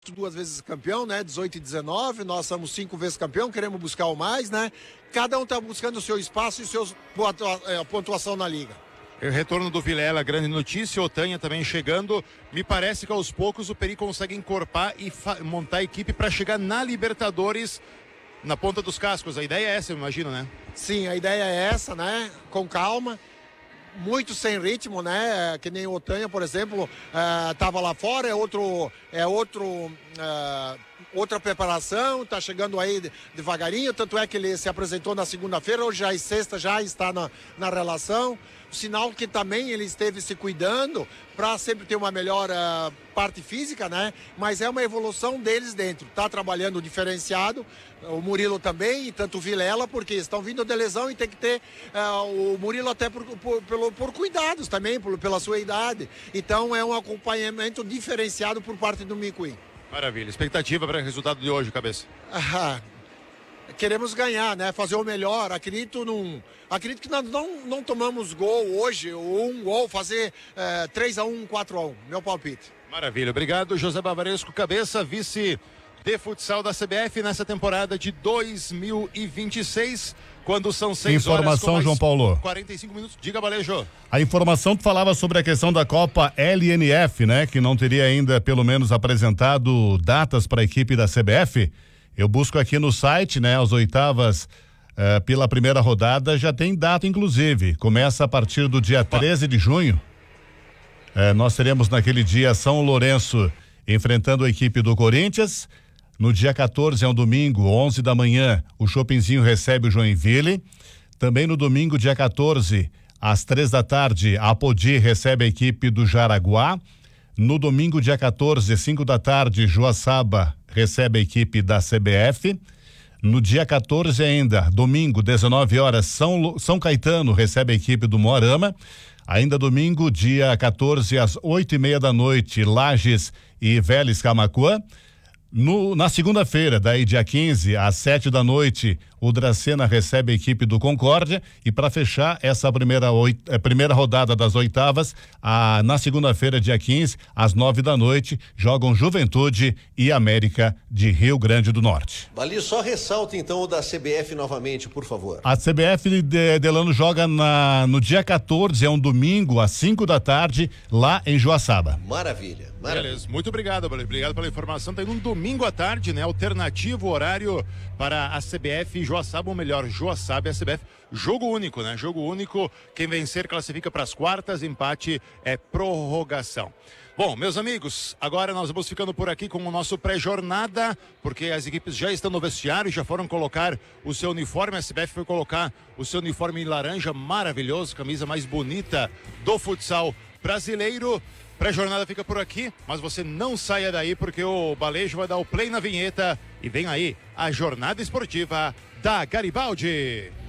2 vezes campeão, né? 18 e 19, nós somos 5 vezes campeão, queremos buscar o mais, né? Cada um está buscando o seu espaço e a pontuação na liga. O retorno do Vilela, grande notícia, Otanha também chegando. Me parece que aos poucos o Peri consegue encorpar e montar a equipe para chegar na Libertadores na ponta dos cascos. A ideia é essa, eu imagino, né? Sim, a ideia é essa, né? Com calma. Muito sem ritmo, né? Que nem o Otanha, por exemplo, estava lá fora, outra preparação, está chegando aí devagarinho, tanto é que ele se apresentou na segunda-feira, hoje já é sexta, já está na relação. Sinal que também ele esteve se cuidando para sempre ter uma melhor parte física, né? Mas é uma evolução deles dentro. Tá trabalhando diferenciado, o Murilo também, e tanto o Vilela, porque estão vindo de lesão e tem que ter o Murilo até por cuidados também, pela sua idade. Então é um acompanhamento diferenciado por parte do Micuí. Maravilha. Expectativa para o resultado de hoje, Cabeça? Queremos ganhar, né? Fazer o melhor. Acredito que nós não tomamos gol hoje, ou um gol, fazer 3-1, 4-1. Meu palpite. Maravilha. Obrigado, José Bavaresco, Cabeça, vice de futsal da CBF nessa temporada de 2026, quando são 6 horas. Informação, João Paulo. 45 minutos. Diga, Balejo. A informação tu falava sobre a questão da Copa LNF, né? Que não teria ainda, pelo menos, apresentado datas para a equipe da CBF. Eu busco aqui no site, né? As oitavas pela primeira rodada já tem data, inclusive. Começa a partir do dia 13 de junho. Nós teremos naquele dia São Lourenço enfrentando a equipe do Corinthians. No dia 14, é um domingo, 11 da manhã, o Chopinzinho recebe o Joinville. Também no domingo, dia 14, às 3 da tarde, a Apodi recebe a equipe do Jaraguá. No domingo, dia 14, 5 da tarde, Joaçaba recebe a equipe da CBF. No dia 14 ainda, domingo, 19 horas, São Caetano recebe a equipe do Moarama. Ainda domingo, dia 14, às 8:30 da noite, Lages e Vélez Camaquã. Na segunda-feira, daí dia 15, às 7 da noite, o Dracena recebe a equipe do Concórdia. E para fechar essa primeira rodada das oitavas, na segunda-feira, dia 15, às 9 da noite, jogam Juventude e América de Rio Grande do Norte. Vali, só ressalta então o da CBF novamente, por favor. A CBF de Delano joga no dia 14, é um domingo, às 5 da tarde, lá em Joaçaba. Maravilha. Beleza, muito obrigado, obrigado pela informação. Tem um domingo à tarde, né? Alternativo horário para a CBF Joaçaba, ou melhor, Joaçaba e a CBF. Jogo único, né? Jogo único. Quem vencer classifica para as quartas, empate é prorrogação. Bom, meus amigos, agora nós vamos ficando por aqui com o nosso pré-jornada, porque as equipes já estão no vestiário, já foram colocar o seu uniforme. A CBF foi colocar o seu uniforme em laranja, maravilhoso, camisa mais bonita do futsal brasileiro. Pré-jornada fica por aqui, mas você não saia daí, porque o Balejo vai dar o play na vinheta e vem aí a jornada esportiva da Garibaldi.